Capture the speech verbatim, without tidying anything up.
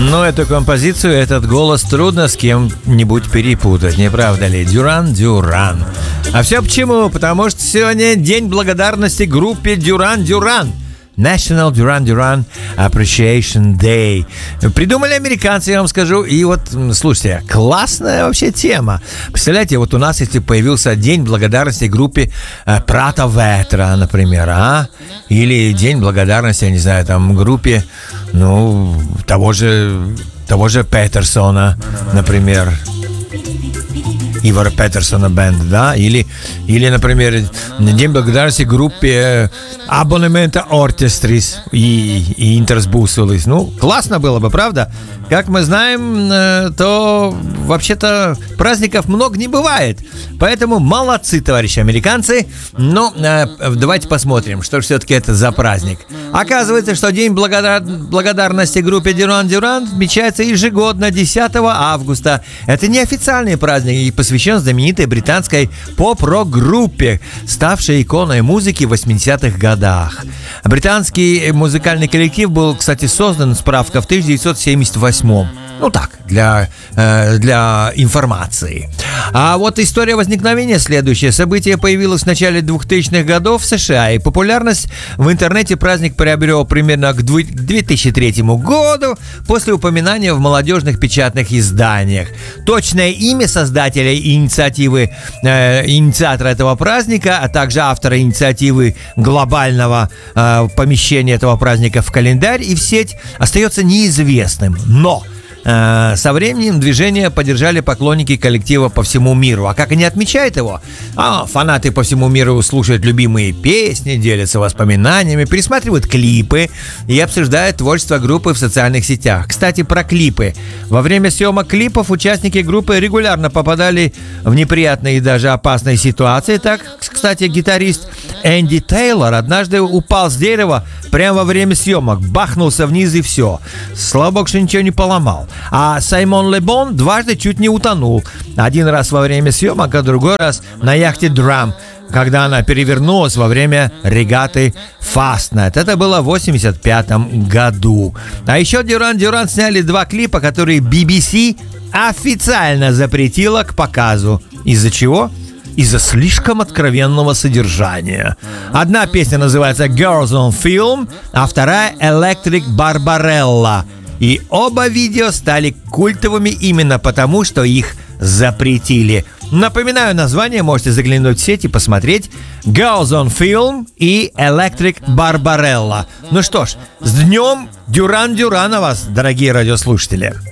Но эту композицию, этот голос трудно с кем-нибудь перепутать, не правда ли? Дюран Дюран. А все почему? Потому что сегодня день благодарности группе Дюран Дюран. National Duran Duran Appreciation Day. Придумали американцы, я вам скажу. И вот, слушайте, классная вообще тема. Представляете, вот у нас, если появился день благодарности группе Прата Ветра, например, а? Или день благодарности, я не знаю, там, группе, ну, того же, того же Петерсона, например. Ивара Петерсона бенд, да, или, или, например, день благодарности группе Абонемента Оркестрис и, и Интерсбусулис. Ну, классно было бы, правда? Как мы знаем, то вообще-то праздников много не бывает. Поэтому молодцы, товарищи американцы. Но давайте посмотрим, что же все-таки это за праздник. Оказывается, что День благодар... благодарности группе Дюран Дюран отмечается ежегодно десятого августа. Это неофициальный праздник и посвящен знаменитой британской поп-рок-группе, ставшей иконой музыки в восьмидесятых годах. Британский музыкальный коллектив был, кстати, создан, справка, в тысяча девятьсот семьдесят восьмом. Ну так, для, э, для информации. А вот история возникновения следующая. Событие появилось в начале двухтысячных годов в США, и популярность в интернете праздник приобрел примерно к две тысячи третьему году после упоминания в молодежных печатных изданиях. Точное имя создателя и инициативы, э, инициатора этого праздника, а также автора инициативы глобального э, помещения этого праздника в календарь и в сеть остается неизвестным. Но со временем движение поддержали поклонники коллектива по всему миру. А как они отмечают его? А, фанаты по всему миру слушают любимые песни, делятся воспоминаниями, пересматривают клипы и обсуждают творчество группы в социальных сетях. Кстати, про клипы. Во время съемок клипов участники группы регулярно попадали в неприятные и даже опасные ситуации. Так, кстати, гитарист Энди Тейлор однажды упал с дерева прямо во время съемок, бахнулся вниз и все. Слава богу, что ничего не поломал. А Саймон Le Bon дважды чуть не утонул. Один раз во время съемок, а другой раз на яхте Драм, когда она перевернулась во время регаты Fastnet. Это было в восемьдесят пятом году. А еще Дюран Дюран сняли два клипа, которые би би си официально запретила к показу. Из-за чего? Из-за слишком откровенного содержания. Одна песня называется Girls on Film, а вторая Electric Barbarella. И оба видео стали культовыми именно потому, что их запретили. Напоминаю, название можете заглянуть в сеть и посмотреть. Girls on Film и Electric Barbarella. Ну что ж, с днем Дюран Дюрана вас, дорогие радиослушатели.